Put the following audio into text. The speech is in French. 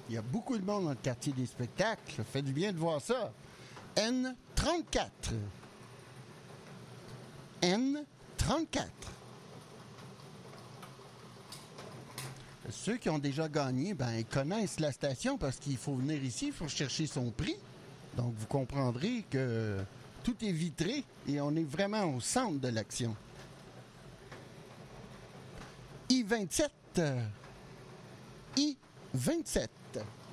Il y a beaucoup de monde dans le quartier des spectacles. Ça fait du bien de voir ça. N34. N34. Ceux qui ont déjà gagné, ils connaissent la station parce qu'il faut venir ici, il faut chercher son prix. Donc, vous comprendrez que tout est vitré et on est vraiment au centre de l'action. I-27. I-27.